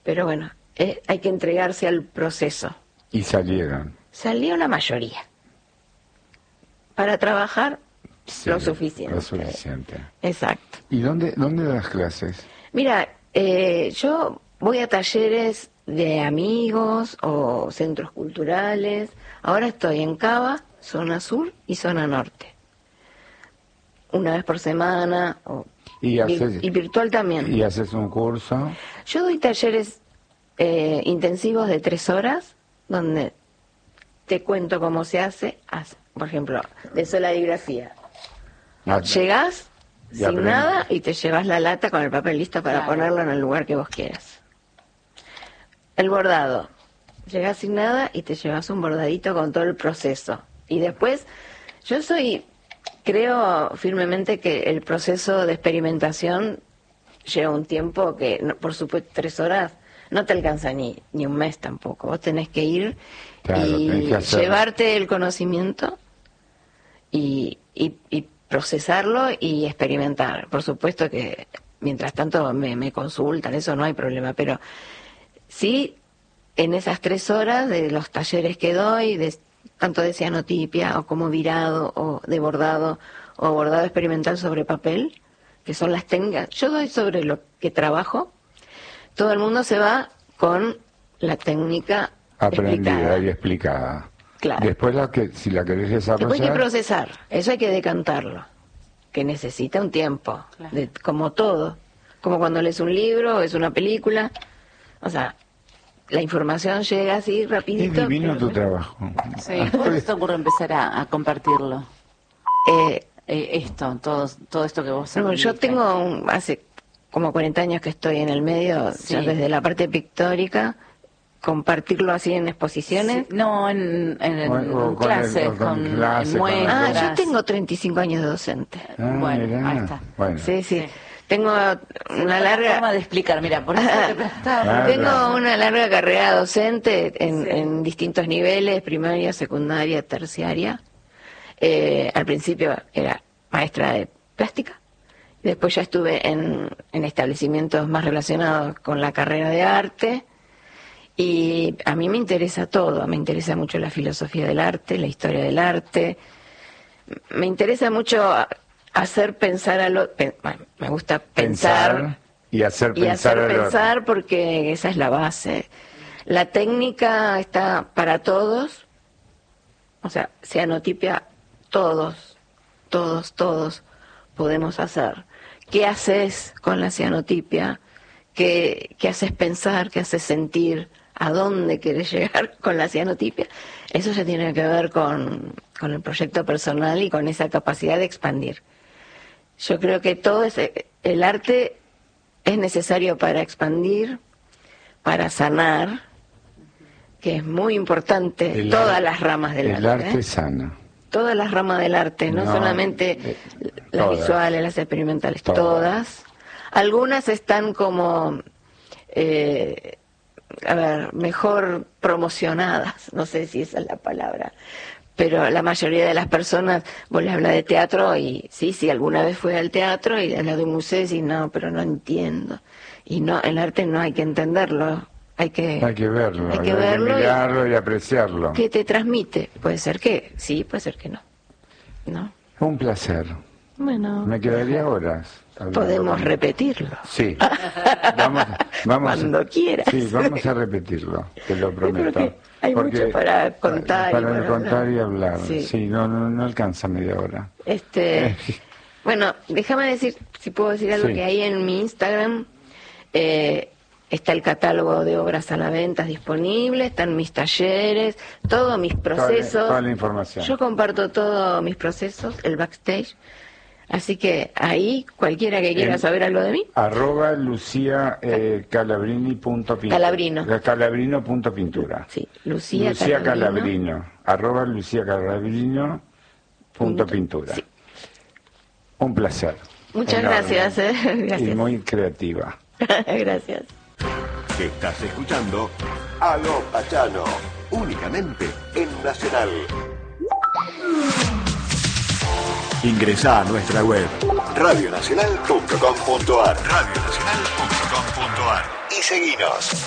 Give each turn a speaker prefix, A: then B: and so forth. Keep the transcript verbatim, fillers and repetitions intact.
A: Pero bueno, eh, hay que entregarse al proceso.
B: Y salieron.
A: Salió la mayoría. Para trabajar,
B: Sí,
A: lo suficiente.
B: Lo suficiente.
A: Exacto.
B: ¿Y dónde, dónde das clases?
A: Mira, eh, yo voy a talleres de amigos o centros culturales. Ahora estoy en Cava, zona sur y zona norte. Una vez por semana, o
B: ¿Y, haces,
A: y virtual también.
B: ¿Y haces un curso?
A: Yo doy talleres eh, intensivos de tres horas, donde te cuento cómo se hace. Por ejemplo, de soladigrafía.
B: Ah,
A: Llegás
B: y
A: sin
B: aprendes.
A: nada y te llevas la lata con el papel listo para
C: Claro.
A: ponerlo en el lugar que vos quieras. El bordado. Llegás sin nada y te llevas un bordadito con todo el proceso. Y después, yo soy, creo firmemente que el proceso de experimentación lleva un tiempo que, no, por supuesto, tres horas no te alcanza ni, ni un mes tampoco. Vos tenés que ir
B: Claro,
A: y
B: tenés que hacerlo.
A: llevarte el conocimiento y, y, y procesarlo y experimentar. Por supuesto que mientras tanto me, me consultan, eso no hay problema, pero sí en esas tres horas de los talleres que doy, de, tanto de cianotipia o como virado o de bordado o bordado experimental sobre papel, que son las técnicas, yo doy sobre lo que trabajo, todo el mundo se va con la técnica
B: Aprendida
A: explicada.
B: y explicada.
A: Claro.
B: Después, la que, si la querés desarrollar...
A: Después hay que procesar, eso hay que decantarlo, que necesita un tiempo,
C: Claro.
A: de, como todo, como cuando lees un libro o es una película, o sea, la información llega así
B: Es
A: rapidito.
B: divino
A: pero
B: tu
A: bueno.
B: trabajo.
C: Sí, ¿cómo se te ocurre empezar a, a compartirlo?
A: Eh,
C: Eh, esto, todo, todo esto que vos
A: bueno, yo
C: aprendiste.
A: tengo un- hace como cuarenta años que estoy en el medio,
C: Sí.
A: ya desde la parte pictórica, compartirlo así en exposiciones.
C: Sí, no, en, en,
B: O- o
C: en
B: con el-
C: clases,
B: o con
C: con,
B: clase,
C: en
B: con el-
A: Ah,
C: muestras.
A: yo tengo treinta y cinco años de docente.
B: Ah,
C: Bueno,
B: mirá.
C: ahí está.
B: Bueno.
A: Sí, sí.
C: Sí.
A: Tengo una
C: Una
A: larga...
C: forma de explicar, mira, por eso te preguntaba.
B: Claro.
A: Tengo una larga carrera docente en,
C: Sí.
A: en distintos niveles, primaria, secundaria, terciaria. Eh, al principio era maestra de plástica, después ya estuve en, en establecimientos más relacionados con la carrera de arte, y a mí me interesa todo, me interesa mucho la filosofía del arte, la historia del arte, me interesa mucho hacer pensar a lo... pe- bueno, me gusta pensar...
B: Pensar y hacer
A: Y
B: pensar
A: hacer
B: al otro.
A: pensar porque esa es la base. La técnica está para todos, o sea, cianotipia, todos, todos, todos podemos hacer. ¿Qué haces con la cianotipia? ¿Qué, qué haces pensar? ¿Qué haces sentir? ¿A dónde querés llegar con la cianotipia? Eso ya tiene que ver con, con el proyecto personal y con esa capacidad de expandir. Yo creo que todo ese, el arte es necesario para expandir, para sanar, que es muy importante,
B: El
A: todas
B: ar-
A: las ramas del
B: El
A: arte.
B: arte
A: ¿eh?
B: sana.
A: Todas las ramas del arte, no,
B: No,
A: solamente
B: eh,
A: las
B: todas.
A: visuales, las experimentales,
B: Todas.
A: todas. Algunas están como, eh, a ver, mejor promocionadas, no sé si esa es la palabra, pero la mayoría de las personas, vos les hablas de teatro y sí, sí, alguna vez fue al teatro y hablas de un museo y decís, no, pero no entiendo. Y no, el arte no hay que entenderlo, hay que...
B: Hay que verlo,
A: Hay que verlo y-
B: mirarlo y apreciarlo.
A: ¿Qué te transmite? Puede ser que sí, puede ser que no. ¿No?
B: Un placer.
A: Bueno,
B: Me quedaría horas. hablando
A: podemos
B: con-
A: repetirlo.
B: Sí. Vamos, vamos,
A: Cuando quieras.
B: Sí, vamos a repetirlo, te lo prometo.
A: creo que hay mucho para contar y
B: Para
A: para
B: contar
A: hablar.
B: y hablar.
A: Sí.
B: Sí, no, no, no alcanza media hora.
A: Este, bueno, déjame decir, si puedo decir algo,
B: Sí.
A: que ahí en mi Instagram eh, está el catálogo de obras a la venta disponible, están mis talleres, todos mis procesos.
B: toda la información.
A: Yo comparto todos mis procesos, el backstage. Así que ahí, cualquiera que quiera
B: En-
A: saber algo de mí,
B: Arroba Lucía eh, Calabrini punto pintura.
A: Calabrino.
B: Calabrino punto pintura.
A: sí, Lucía,
B: Lucía
A: Calabrino.
B: Calabrino. Arroba Lucía Calabrino punto
A: Punto-
B: pintura.
A: sí.
B: Un placer.
A: Muchas
B: Enorme.
A: gracias, eh,
B: Y
A: gracias.
B: muy creativa.
A: Gracias.
D: Estás escuchando Aló Pachano, únicamente en Nacional. Ingresa a nuestra web radionacional punto com punto ar radionacional punto com punto ar y seguinos.